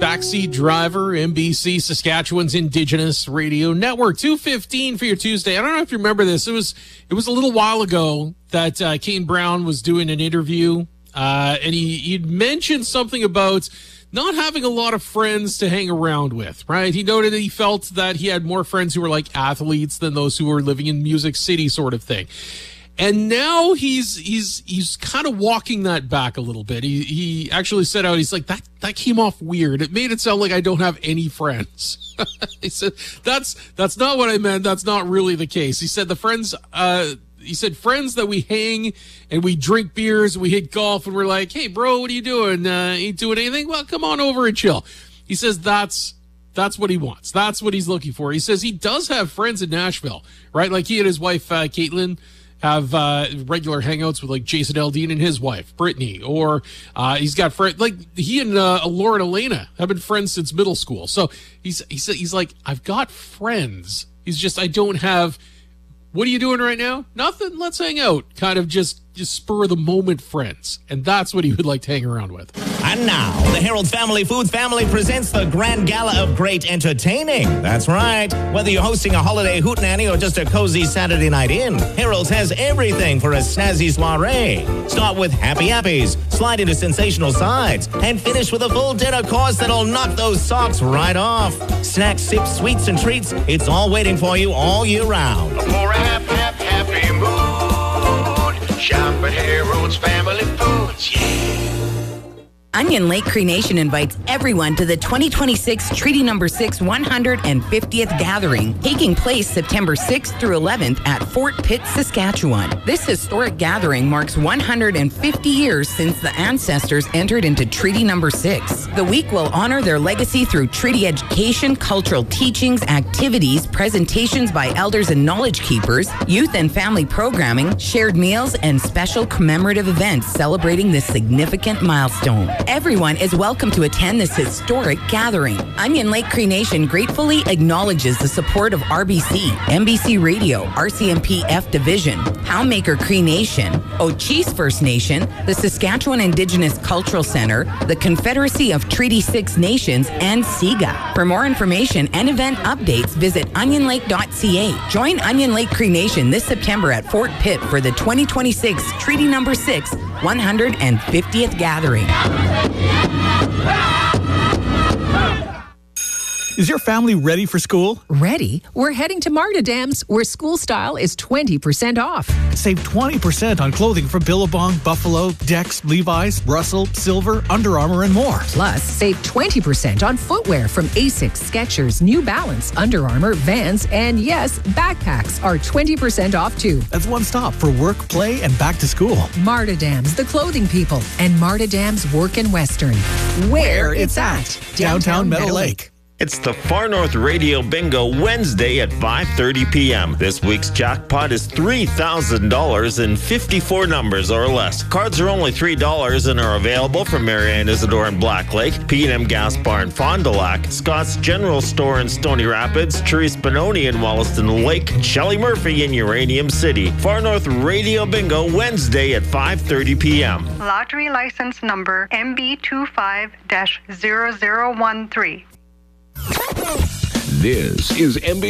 Backseat Driver, NBC, Saskatchewan's Indigenous Radio Network. 2:15 for your Tuesday. I don't know if you remember this. It was a little while ago that Kane Brown was doing an interview, and he'd mentioned something about not having a lot of friends to hang around with, right? He noted that he felt that he had more friends who were like athletes than those who were living in Music City, sort of thing. And now he's kind of walking that back a little bit. He actually said out, he's like, that came off weird. It made it sound like I don't have any friends. He said, that's not what I meant. That's not really the case. He said friends that we hang and we drink beers, we hit golf, and we're like, hey, bro, what are you doing? Ain't doing anything? Well, come on over and chill. He says that's what he wants. That's what he's looking for. He says he does have friends in Nashville, right? Like he and his wife, Caitlin, have regular hangouts with like Jason Aldean and his wife, Brittany, or he's got friends like he and Lauren Elena have been friends since middle school. So he's like, I've got friends. He's just, I don't have. What are you doing right now? Nothing. Let's hang out. Kind of just spur of the moment friends. And that's what he would like to hang around with. And now, the Harold's Family Foods family presents the Grand Gala of Great Entertaining. That's right. Whether you're hosting a holiday hootenanny or just a cozy Saturday night in, Harold's has everything for a snazzy soiree. Start with happy yappies, slide into sensational sides, and finish with a full dinner course that'll knock those socks right off. Snacks, sips, sweets, and treats, it's all waiting for you all year round. For a happy mood, shop at Harold's Family Foods, yeah. Onion Lake Cremation invites everyone to the 2026 Treaty Number 6 150th Gathering, taking place September 6th through 11th at Fort Pitt, Saskatchewan. This historic gathering marks 150 years since the ancestors entered into Treaty Number 6. The week will honor their legacy through treaty education, cultural teachings, activities, presentations by elders and knowledge keepers, youth and family programming, shared meals, and special commemorative events celebrating this significant milestone. Everyone is welcome to attend this historic gathering. Onion Lake Cremation gratefully acknowledges the support of RBC, NBC Radio, RCMP F Division, Houndmaker Cree Nation, Ochise First Nation, the Saskatchewan Indigenous Cultural Center, the Confederacy of Treaty 6 Nations, and SIGA. For more information and event updates, visit onionlake.ca. Join Onion Lake Cree Nation this September at Fort Pitt for the 2026 Treaty Number 6 150th Gathering. Is your family ready for school? Ready? We're heading to Marta Dams, where school style is 20% off. Save 20% on clothing from Billabong, Buffalo, Dex, Levi's, Russell, Silver, Under Armour, and more. Plus, save 20% on footwear from Asics, Skechers, New Balance, Under Armour, Vans, and yes, backpacks are 20% off too. That's one stop for work, play, and back to school. Marta Dams, the clothing people, and Marta Dams Work in Western. Where it's at. Downtown Meadow Lake. It's the Far North Radio Bingo Wednesday at 5:30 p.m. This week's jackpot is $3,000 in 54 numbers or less. Cards are only $3 and are available from Marianne Isidore in Black Lake, P&M Gas Bar in Fond du Lac, Scott's General Store in Stony Rapids, Therese Benoni in Wollaston Lake, Shelley Murphy in Uranium City. Far North Radio Bingo Wednesday at 5:30 p.m. Lottery license number MB25-0013. This is MB